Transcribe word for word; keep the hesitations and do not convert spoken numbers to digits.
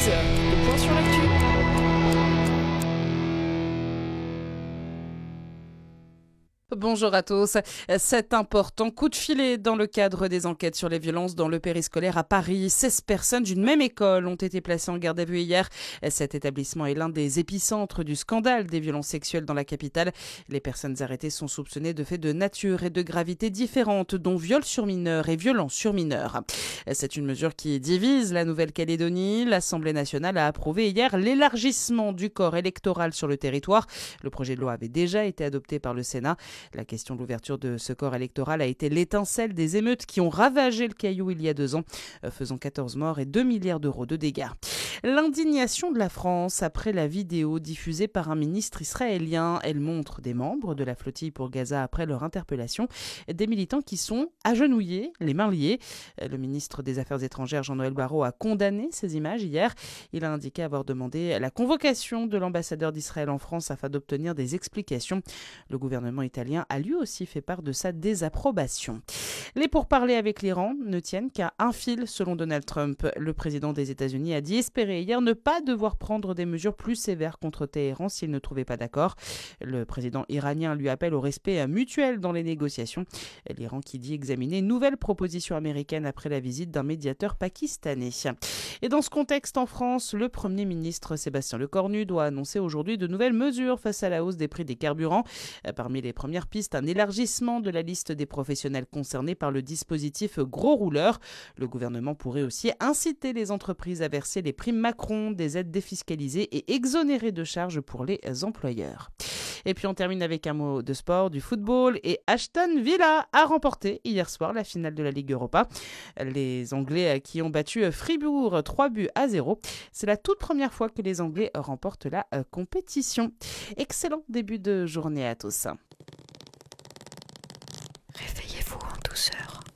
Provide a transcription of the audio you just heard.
seize heures, le point sur l'actu. Bonjour à tous. Cet important coup de filet dans le cadre des enquêtes sur les violences dans le périscolaire à Paris. seize personnes d'une même école ont été placées en garde à vue hier. Cet établissement est l'un des épicentres du scandale des violences sexuelles dans la capitale. Les personnes arrêtées sont soupçonnées de faits de nature et de gravité différentes, dont viol sur mineurs et violence sur mineurs. C'est une mesure qui divise la Nouvelle-Calédonie. L'Assemblée nationale a approuvé hier l'élargissement du corps électoral sur le territoire. Le projet de loi avait déjà été adopté par le Sénat. La question de l'ouverture de ce corps électoral a été l'étincelle des émeutes qui ont ravagé le Caillou il y a deux ans, faisant quatorze morts et deux milliards d'euros de dégâts. L'indignation de la France après la vidéo diffusée par un ministre israélien. Elle montre des membres de la flottille pour Gaza après leur interpellation, des militants qui sont agenouillés, les mains liées. Le ministre des Affaires étrangères Jean-Noël Barrot a condamné ces images hier. Il a indiqué avoir demandé la convocation de l'ambassadeur d'Israël en France afin d'obtenir des explications. Le gouvernement italien a lui aussi fait part de sa désapprobation. Les pourparlers avec l'Iran ne tiennent qu'à un fil selon Donald Trump. Le président des États-Unis a dit espérer hier ne pas devoir prendre des mesures plus sévères contre Téhéran s'il ne trouvait pas d'accord. Le président iranien lui appelle au respect mutuel dans les négociations. L'Iran qui dit examiner une nouvelle proposition américaine après la visite d'un médiateur pakistanais. Et dans ce contexte en France, le Premier ministre Sébastien Lecornu doit annoncer aujourd'hui de nouvelles mesures face à la hausse des prix des carburants. Parmi les premières pistes, un élargissement de la liste des professionnels concernés par le dispositif Gros Rouleurs. Le gouvernement pourrait aussi inciter les entreprises à verser les primes Macron, des aides défiscalisées et exonérées de charges pour les employeurs. Et puis on termine avec un mot de sport, du football, et Aston Villa a remporté hier soir la finale de la Ligue Europa. Les Anglais qui ont battu Fribourg trois buts à zéro. C'est la toute première fois que les Anglais remportent la compétition. Excellent début de journée à tous. Réveillez-vous en douceur.